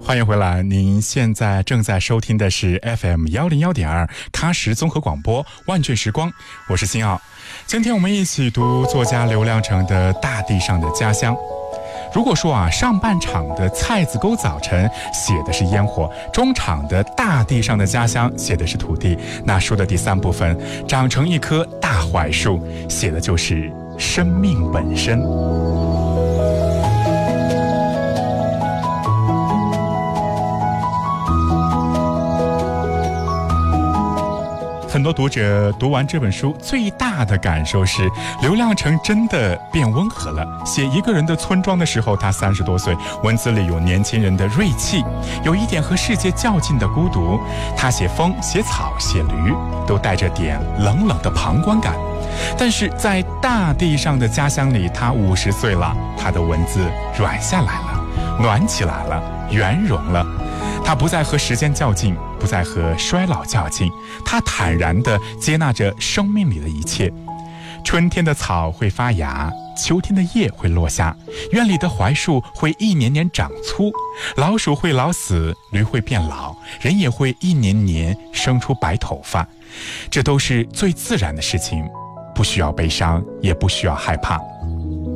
欢迎回来，您现在正在收听的是 FM101.2喀什综合广播万卷时光，我是辛奥。今天我们一起读作家刘亮程的《大地上的家乡》。如果说上半场的《菜子沟早晨》写的是烟火，中场的《大地上的家乡》写的是土地，那书的第三部分长成一棵大槐树，写的就是生命本身。很多读者读完这本书最大的感受是，刘亮程真的变温和了。写一个人的村庄的时候，他30多岁，文字里有年轻人的锐气，有一点和世界较劲的孤独。他写风、写草、写驴，都带着点冷冷的旁观感。但是在大地上的家乡里，他50岁了，他的文字软下来了，暖起来了，圆融了。他不再和时间较劲，不再和衰老较劲，他坦然地接纳着生命里的一切。春天的草会发芽，秋天的叶会落下，院里的槐树会一年年长粗，老鼠会老死，驴会变老，人也会一年年生出白头发。这都是最自然的事情，不需要悲伤，也不需要害怕。